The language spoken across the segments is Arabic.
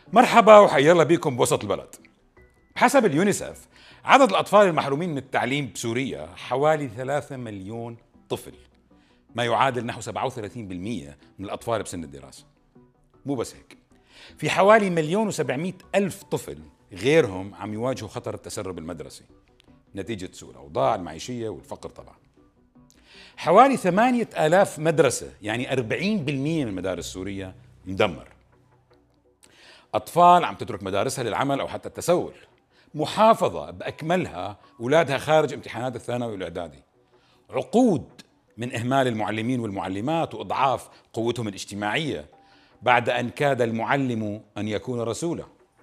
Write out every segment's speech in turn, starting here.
مرحبا وحيا الله بكم بوسط البلد. بحسب اليونيسف عدد الأطفال المحرومين من التعليم بسوريا حوالي 3 مليون طفل، ما يعادل نحو 37% من الأطفال بسن الدراسة. مو بس هيك، في حوالي 1,700,000 طفل غيرهم عم يواجهوا خطر التسرب المدرسي نتيجة سوء الأوضاع المعيشية والفقر. طبعا حوالي 8,000 مدرسة، يعني 40% من المدارس السورية مدمر. أطفال عم تترك مدارسها للعمل أو حتى التسول. محافظة بأكملها أولادها خارج امتحانات الثانوي والإعدادي. عقود من إهمال المعلمين والمعلمات وإضعاف قوتهم الاجتماعية بعد أن كاد المعلم أن يكون رسولا.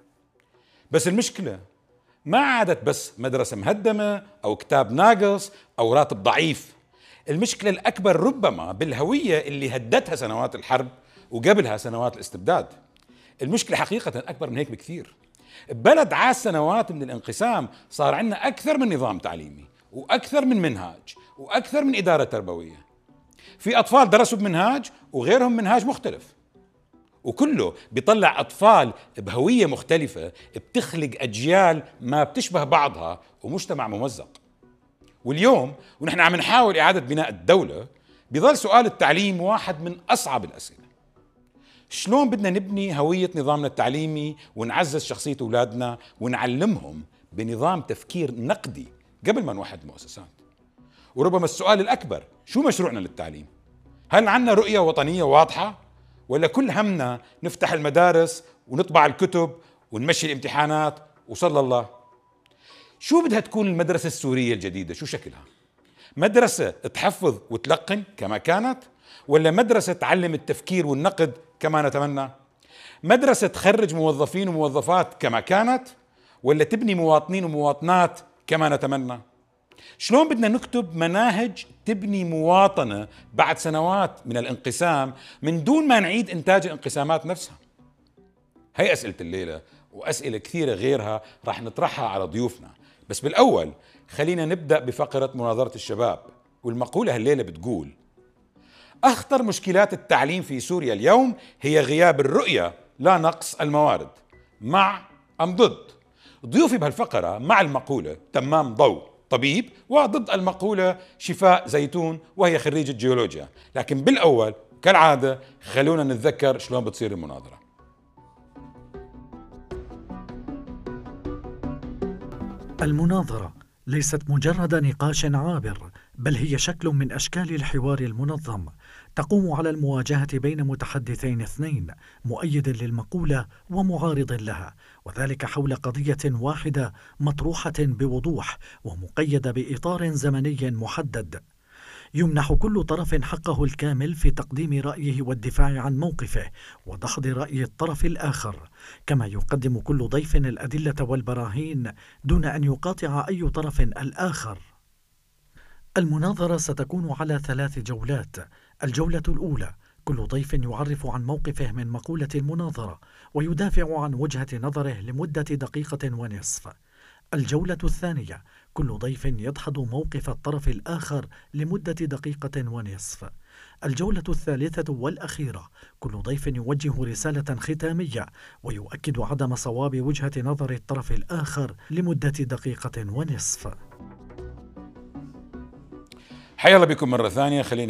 بس المشكلة ما عادت بس مدرسة مهدمة أو كتاب ناقص أو راتب ضعيف. المشكلة الأكبر ربما بالهوية اللي هدتها سنوات الحرب وقبلها سنوات الاستبداد. المشكلة حقيقة أكبر من هيك بكثير. ببلد عاش سنوات من الانقسام صار عندنا أكثر من نظام تعليمي وأكثر من منهاج وأكثر من إدارة تربوية. في أطفال درسوا بمنهاج وغيرهم منهاج مختلف، وكله بيطلع أطفال بهوية مختلفة بتخلق أجيال ما بتشبه بعضها ومجتمع ممزق. واليوم ونحن عم نحاول إعادة بناء الدولة بيظل سؤال التعليم واحد من أصعب الأسئلة. شلون بدنا نبني هوية نظامنا التعليمي ونعزز شخصية أولادنا ونعلمهم بنظام تفكير نقدي قبل ما نوحد المؤسسات؟ وربما السؤال الأكبر، شو مشروعنا للتعليم؟ هل عندنا رؤية وطنية واضحة؟ ولا كل همنا نفتح المدارس ونطبع الكتب ونمشي الامتحانات وصلى الله؟ شو بدها تكون المدرسة السورية الجديدة؟ شو شكلها؟ مدرسة تحفظ وتلقن كما كانت، ولا مدرسة تعلم التفكير والنقد كما نتمنى؟ مدرسة تخرج موظفين وموظفات كما كانت، ولا تبني مواطنين ومواطنات كما نتمنى؟ شلون بدنا نكتب مناهج تبني مواطنة بعد سنوات من الانقسام من دون ما نعيد إنتاج الانقسامات نفسها؟ هي أسئلة الليلة، وأسئلة كثيرة غيرها راح نطرحها على ضيوفنا. بس بالأول خلينا نبدأ بفقرة مناظرة الشباب، والمقولة هالليلة بتقول: أخطر مشكلات التعليم في سوريا اليوم هي غياب الرؤية لا نقص الموارد. مع أم ضد؟ ضيوفي بهالفقرة مع المقولة تمام ضوء طبيب، وضد المقولة شفاء زيتون وهي خريجة جيولوجيا. لكن بالأول كالعادة خلونا نتذكر شلون بتصير المناظرة. المناظرة ليست مجرد نقاش عابر، بل هي شكل من أشكال الحوار المنظم، تقوم على المواجهة بين متحدثين اثنين، مؤيد للمقولة ومعارض لها، وذلك حول قضية واحدة مطروحة بوضوح ومقيدة بإطار زمني محدد. يمنح كل طرف حقه الكامل في تقديم رأيه والدفاع عن موقفه ودحض رأي الطرف الآخر، كما يقدم كل ضيف الأدلة والبراهين دون أن يقاطع أي طرف الآخر. المناظرة ستكون على 3 جولات. الجولة الأولى كل ضيف يعرف عن موقفه من مقولة المناظرة ويدافع عن وجهة نظره لمدة 1.5 دقيقة. الجولة الثانية كل ضيف يدحض موقف الطرف الآخر لمدة 1.5 دقيقة. الجولة الثالثة والأخيرة كل ضيف يوجه رسالة ختامية ويؤكد عدم صواب وجهة نظر الطرف الآخر لمدة 1.5 دقيقة. حيا الله بكم مرة ثانية. خلينا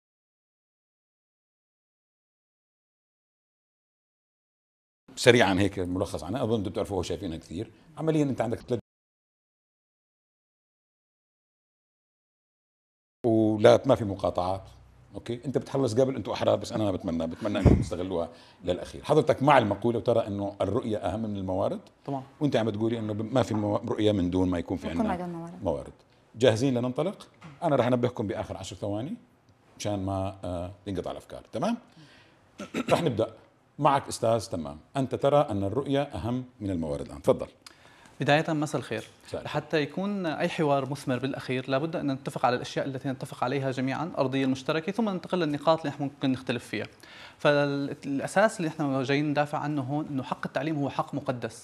سريعا هيك ملخص عنها، أظن أنتم بتعرفوها وشايفينها كثير. عمليا أنت عندك 3 ولا ما في مقاطعات. اوكي، انت بتخلص قبل، انتم احرار، بس انا بتمنى انكم تستغلوها للاخير. حضرتك مع المقوله وترى انه الرؤيه اهم من الموارد؟ طبعا. وانت عم تقولي انه ما في رؤيه من دون ما يكون في عندنا موارد. جاهزين لننطلق؟ انا راح انبهكم باخر 10 ثواني مشان ما ينقطع الافكار. تمام؟ راح نبدا معك استاذ تمام. انت ترى ان الرؤيه اهم من الموارد الان، تفضل. بداية مساء الخير. لحتى يكون أي حوار مثمر بالأخير لابد أن نتفق على الأشياء التي نتفق عليها جميعا، أرضية المشتركة، ثم ننتقل للنقاط اللي نحن ممكن نختلف فيها. فالأساس اللي نحن جايين ندافع عنه هون أنه حق التعليم هو حق مقدس،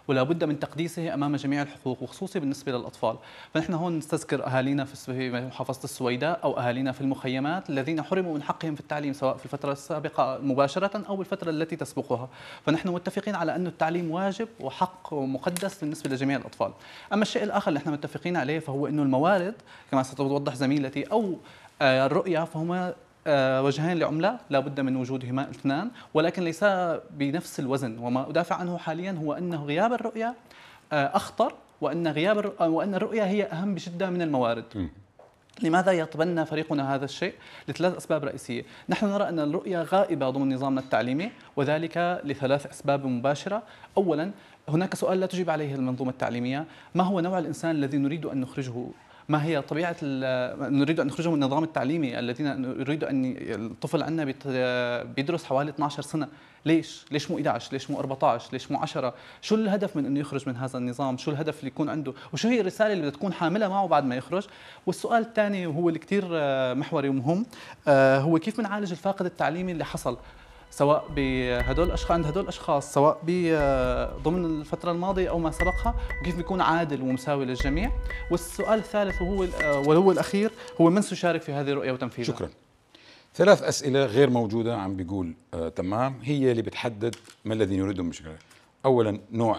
ولا بد من تقديسه امام جميع الحقوق وخصوصي بالنسبه للاطفال. فنحن هون نستذكر اهالينا في محافظه السويداء او اهالينا في المخيمات الذين حرموا من حقهم في التعليم سواء في الفتره السابقه مباشره او بالفتره التي تسبقها. فنحن متفقين على انه التعليم واجب وحق مقدس بالنسبه لجميع الاطفال. اما الشيء الاخر اللي نحن متفقين عليه فهو انه الموارد كما ستوضح زميلتي او الرؤيه فهما وجهين لعملة لا بد من وجودهما اثنان، ولكن ليس بنفس الوزن. وما أدافع عنه حاليا هو أنه غياب الرؤية أخطر، وأن الرؤية هي أهم بشدة من الموارد. لماذا يتبنى فريقنا هذا الشيء؟ لثلاث أسباب رئيسية. نحن نرى أن الرؤية غائبة ضمن نظامنا التعليمي، وذلك لثلاث أسباب مباشرة. أولا، هناك سؤال لا تجيب عليه المنظومة التعليمية: ما هو نوع الإنسان الذي نريد أن نخرجه؟ ما هي طبيعة نريد أن نخرجه من النظام التعليمي الذين نريد أن الطفل عندنا بيدرس حوالي 12 سنة؟ ليش مو 11؟ ليش مو 14؟ ليش مو 10؟ شو الهدف من انه يخرج من هذا النظام؟ شو الهدف اللي يكون عنده؟ وشو هي الرسالة اللي بدها تكون حاملها معه بعد ما يخرج؟ والسؤال الثاني وهو اللي كثير محوري ومهم، هو كيف بنعالج الفاقد التعليمي اللي حصل سواء بهدول الاشخاص عند هدول الاشخاص سواء ضمن الفتره الماضيه او ما سبقها، وكيف بيكون عادل ومساوي للجميع. والسؤال الثالث وهو الاخير هو من سيشارك في هذه الرؤيه وتنفيذها. شكرا. ثلاث اسئله غير موجوده عم بيقول تمام هي اللي بتحدد ما الذي نريده من مشكله. اولا نوع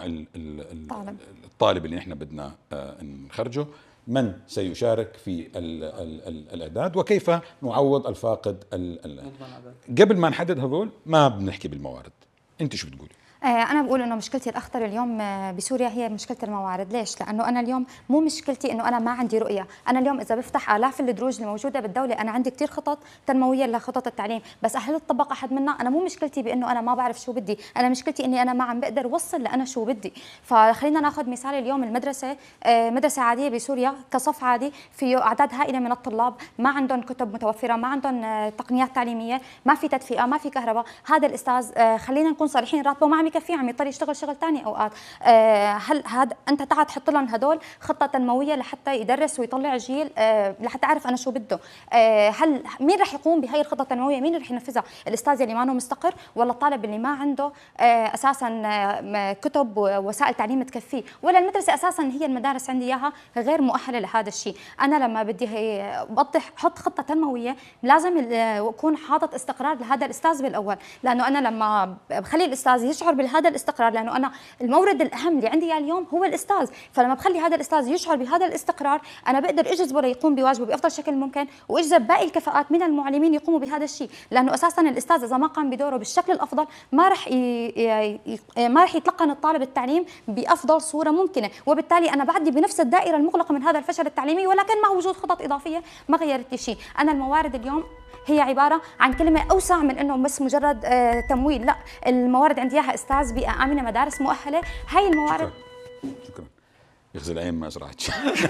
الطالب اللي نحن بدنا نخرجه، من سيشارك في الإعداد، وكيف نعوض الفاقد. قبل ما نحدد هذول ما بنحكي بالموارد. أنت شو بتقولي؟ أنا بقول إنه مشكلتي الأخطر اليوم بسوريا هي مشكلة الموارد. ليش؟ لأنه أنا اليوم مو مشكلتي إنه أنا ما عندي رؤية. أنا اليوم إذا بفتح آلاف الدروج الموجودة بالدولة، أنا عندي كتير خطط تنموية لخطط التعليم، بس هل تطبق أحد منها؟ أنا مو مشكلتي بإنه أنا ما بعرف شو بدي، أنا مشكلتي إني أنا ما عم بقدر وصل لأنا شو بدي. فخلينا ناخذ مثال اليوم المدرسة، مدرسة عادية بسوريا كصف عادي فيه أعداد هائلة من الطلاب، ما عندهم كتب متوفرة، ما عندهم تقنيات تعليمية، ما في تدفئة، ما في كهرباء. هذا الأستاذ خلينا نكون صريحين، راتبه ما عم يكفي، عم يضطر يشتغل شغل ثاني اوقات. هل هذا انت تعال تحط لهم هدول خطه تنمويه لحتى يدرس ويطلع جيل لحتى اعرف انا شو بده؟ هل مين رح يقوم بهي الخطه التنمويه؟ مين رح ينفذها؟ الاستاذ اللي ما هو مستقر، ولا الطالب اللي ما عنده اساسا كتب ووسائل تعليم تكفيه، ولا المدرسه اساسا هي المدارس عندي اياها غير مؤهله لهذا الشيء؟ انا لما بدي احط خطه تنمويه لازم اكون حاطط استقرار لهذا الاستاذ بالاول، لانه انا لما بخلي الاستاذ يشعر بهذا الاستقرار، لانه انا المورد الاهم اللي عندي اليوم هو الاستاذ، فلما بخلي هذا الاستاذ يشعر بهذا الاستقرار انا بقدر اجذبه ليقوم بواجبه بافضل شكل ممكن، واجذب باقي الكفاءات من المعلمين يقوموا بهذا الشيء، لانه اساسا الاستاذ اذا ما قام بدوره بالشكل الافضل ما راح يتلقن الطالب التعليم بافضل صوره ممكنه، وبالتالي انا بعدي بنفس الدائره المغلقه من هذا الفشل التعليمي، ولكن مع وجود خطط اضافيه ما غيرت شيء. انا الموارد اليوم هي عبارة عن كلمة أوسع من إنه بس مجرد تمويل، لا، الموارد عندي إياها أستاذ، بيئة آمنة، مدارس مؤهلة، هاي الموارد. شكرا. يخزي العين ما أسرعتش.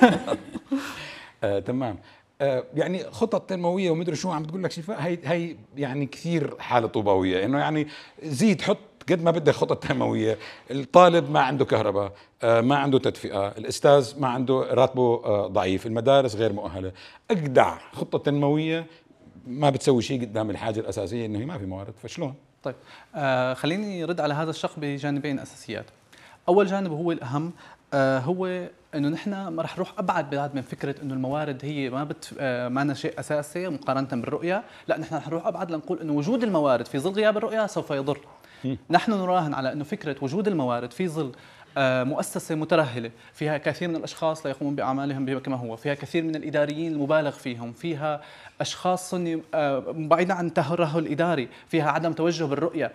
تمام. يعني خطط تنموية ومدري شو عم تقول لك شفاء، هي يعني كثير حالة طوباوية، إنه يعني زيد حط قد ما بدك خطط تنموية. الطالب ما عنده كهرباء، ما عنده تدفئة، الأستاذ ما عنده راتبه ضعيف، المدارس غير مؤهلة. أجدع خطة تنموية ما بتسوي شيء قدام الحاجة الأساسية إنه هي ما في موارد، فشلون؟ طيب خليني رد على هذا الشق بجانبين أساسيات. أول جانب هو الأهم، هو إنه نحن ما رح نروح أبعد من فكرة إنه الموارد هي ما شيء أساسي مقارنة بالرؤية، لا، نحن رح نروح أبعد لنقول إنه وجود الموارد في ظل غياب الرؤية سوف يضر. نحن نراهن على إنه فكرة وجود الموارد في ظل مؤسسة مترهلة فيها كثير من الأشخاص لا يقومون بأعمالهم كما هو، فيها كثير من الإداريين المبالغ فيهم، فيها أشخاص بعيدا عن الترهل الإداري، فيها عدم توجه بالرؤية،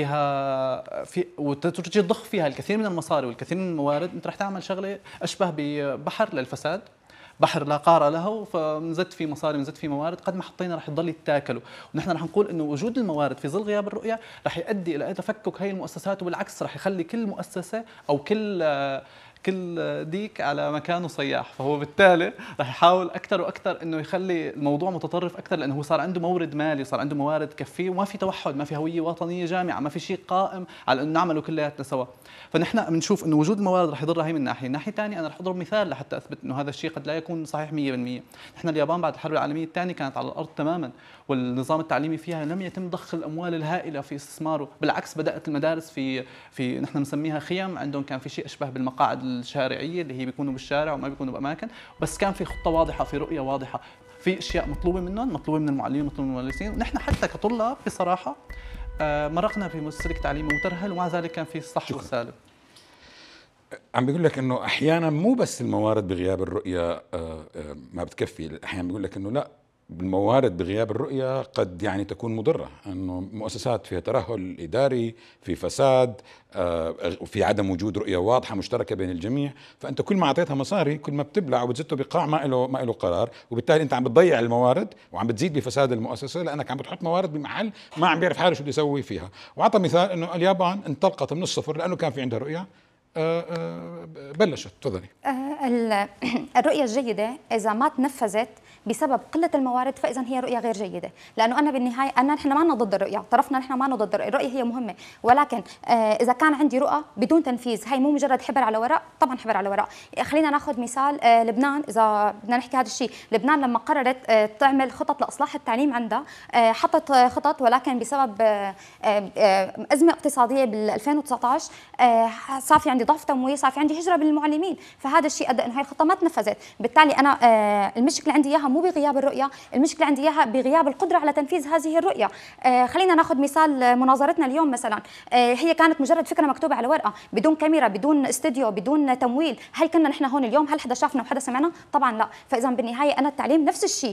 وتجي تضخ فيها الكثير من المصاري والكثير من الموارد، أنت رح تعمل شغلة أشبه ببحر للفساد، بحر لا قار له، فنزدت فيه مصاري نزدت فيه موارد، قد ما حطينا رح يضل يتاكلوا. ونحن رح نقول انه وجود الموارد في ظل غياب الرؤيه رح يؤدي الى تفكك هي المؤسسات، وبالعكس رح يخلي كل مؤسسه او كل ديك على مكانه صياح، فهو بالتالي رح يحاول اكثر واكثر انه يخلي الموضوع متطرف اكثر، لانه هو صار عنده مورد مالي، صار عنده موارد تكفيه، وما في توحد، ما في هويه وطنيه جامعه، ما في شيء قائم على انه نعمله كلياتنا سوا. فنحن بنشوف انه وجود الموارد رح يضرها هي من ناحيه، الناحيه الثانيه انا رح اضرب مثال لحتى اثبت انه هذا الشيء قد لا يكون صحيح 100%. نحن اليابان بعد الحرب العالميه الثانيه كانت على الارض تماما، والنظام التعليمي فيها لم يتم ضخ الاموال الهائله في استثماره، بالعكس بدات المدارس في نحن نسميها خيم، عندهم كان في شيء اشبه بالمقاعد الشارعيه اللي هي بيكونوا بالشارع وما بيكونوا باماكن، بس كان في خطه واضحه، في رؤيه واضحه، في اشياء مطلوبه منهم، مطلوبه من المعلمين، مطلوبه من المدرسين، ونحن حتى كطلاب بصراحه مرقنا في مسلك تعليمي مترهل، ومع ذلك كان في الصح والسالب. عم بيقول لك انه احيانا مو بس الموارد بغياب الرؤيه ما بتكفي، احيانا بيقول لك انه لا، الموارد بغياب الرؤيه قد يعني تكون مضره، انه مؤسسات فيها ترهل اداري، في فساد، وفي عدم وجود رؤيه واضحه مشتركه بين الجميع، فانت كل ما اعطيتها مصاري كل ما بتبلع وبتزته بقاع ما له قرار، وبالتالي انت عم بتضيع الموارد وعم بتزيد بفساد المؤسسه، لانك عم بتحط موارد بمحل ما عم بيعرف حاله شو بده يسوي فيها. وعطى مثال انه اليابان انطلقت من الصفر لانه كان في عندها رؤيه، بلشت. تفضلي. الرؤية الجيدة إذا ما تنفذت بسبب قلة الموارد فإذا هي رؤية غير جيدة، لأنه أنا بالنهاية نحن ما ضد الرؤية، طرفنا نحن ما ضد الرؤية هي مهمة، ولكن إذا كان عندي رؤى بدون تنفيذ هي مو مجرد حبر على ورق، طبعا حبر على ورق. خلينا ناخذ مثال لبنان، إذا بدنا نحكي هذا الشيء، لبنان لما قررت تعمل خطط لإصلاح التعليم عندها حطت خطط، ولكن بسبب أزمة اقتصادية بال 2019 صار في عندي ضعف تمويل، صار في عندي هجرة بالمعلمين، فهذا الشيء أدى إنه هاي الخطة ما تنفذت. بالتالي أنا المشكلة عندي إياها مو بغياب الرؤية، المشكلة عندي إياها بغياب القدرة على تنفيذ هذه الرؤية. خلينا ناخذ مثال مناظرتنا اليوم مثلا، هي كانت مجرد فكرة مكتوبة على ورقة، بدون كاميرا، بدون استوديو، بدون تمويل. هل كنا نحن هون اليوم؟ هل حدا شافنا وحدا سمعنا؟ طبعا لا. فإذا بالنهاية أنا التعليم نفس الشيء،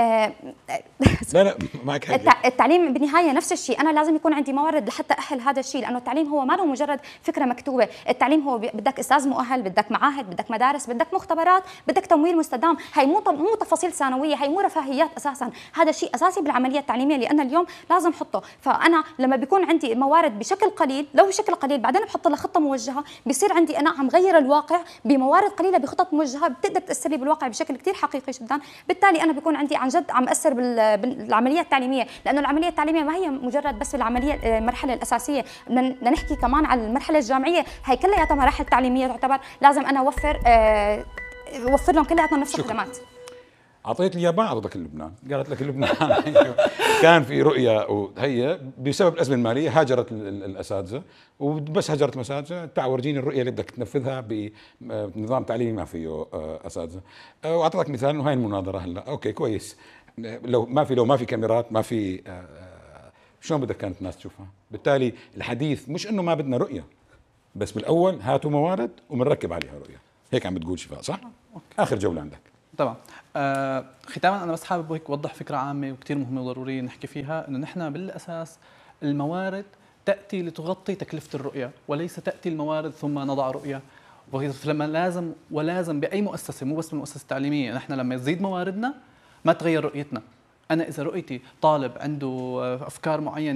لا معك حق. التعليم بالنهاية نفس الشيء، أنا لازم يكون عندي موارد لحتى أهل هذا الشيء، لأنه التعليم هو ما له مجرد فكرة مكتوبة، التعليم هو بدك أستاذ مؤهل، بدك معاهد، بدك مدارس، بدك مختبرات، بدك تمويل مستدام. هي مو تفاصيل ثانويه، هي مو رفاهيات اساسا، هذا شيء اساسي بالعمليه التعليميه اللي انا اليوم لازم احطه. فانا لما بيكون عندي موارد بشكل قليل، لو بشكل قليل بعدين بحط لها خطه موجهه، بيصير عندي انا عم غير الواقع بموارد قليله بخطط موجهه بتقدر تاثر لي بالواقع بشكل كثير حقيقي جدا. بالتالي انا بيكون عندي عن جد عم اثر بالعمليه التعليميه، لانه العمليه التعليميه ما هي مجرد بس بالعمليه المرحله الاساسيه، بدنا نحكي كمان على المرحله الجامعيه، هي كلياتها مراحل تعليميه تعتبر لازم انا اوفر لهم كلياتهم نفس الخدمات. اعطيت اليابان عرضك لبنان، قالت لك لبنان كان في رؤيه، وهي بسبب الازمه الماليه هاجرت الاساتذه، وبس هاجرت الاساتذه تعال ورجيني الرؤيه اللي بدك تنفذها بنظام تعليمي ما فيه اساتذه. واعطيتك مثال انه هاي المناظره هلا اوكي كويس، لو ما في كاميرات، ما في شلون بدك كانت الناس تشوفها؟ بالتالي الحديث مش انه ما بدنا رؤيه، بس بالاول هاتوا موارد وبنركب عليها رؤيه. هيك عم بتقول شفاء صح؟ اخر جوله عندك. طبعا. ختاما انا بس حابب هيك اوضح فكره عامه وكثير مهمه وضروريه نحكي فيها، انه نحن بالاساس الموارد تاتي لتغطي تكلفه الرؤيه، وليس تاتي الموارد ثم نضع رؤيه. لما لازم باي مؤسسه، مو بس بالمؤسسه التعليميه، نحن لما تزيد مواردنا ما تغير رؤيتنا. انا اذا رؤيتي طالب عنده افكار معينه